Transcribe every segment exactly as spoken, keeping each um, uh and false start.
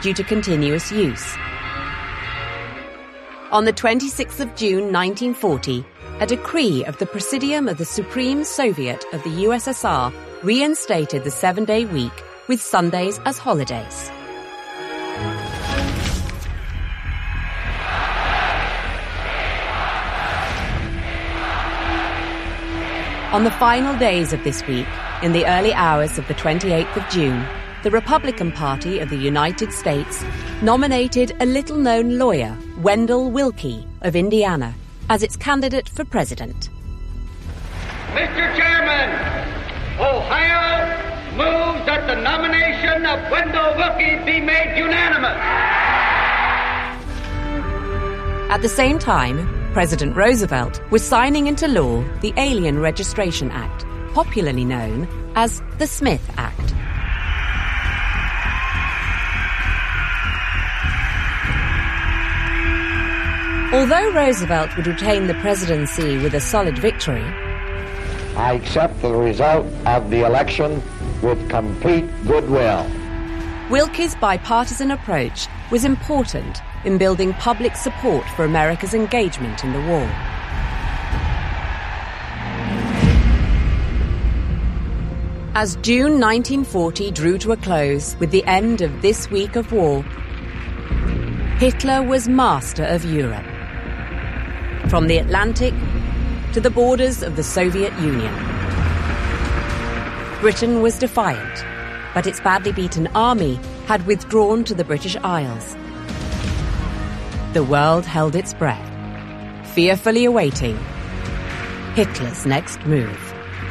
due to continuous use. On the twenty-sixth of June nineteen forty, a decree of the Presidium of the Supreme Soviet of the U S S R reinstated the seven-day week with Sundays as holidays. On the final days of this week, in the early hours of the twenty-eighth of June, the Republican Party of the United States nominated a little-known lawyer, Wendell Willkie of Indiana, as its candidate for president. Mister Chairman, Ohio moves that the nomination of Wendell Willkie be made unanimous. At the same time, President Roosevelt was signing into law the Alien Registration Act, popularly known as the Smith Act. Although Roosevelt would retain the presidency with a solid victory, I accept the result of the election with complete goodwill. Willkie's bipartisan approach was important in building public support for America's engagement in the war. As June nineteen forty drew to a close with the end of this week of war, Hitler was master of Europe. From the Atlantic to the borders of the Soviet Union. Britain was defiant, but its badly beaten army had withdrawn to the British Isles. The world held its breath, fearfully awaiting Hitler's next move.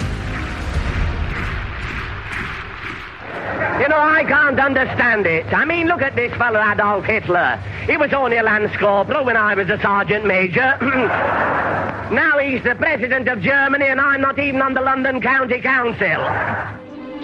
You know, I can't understand it. I mean, look at this fellow Adolf Hitler. He was only a Lance Corporal when I was a Sergeant Major. Now he's the President of Germany and I'm not even on the London County Council.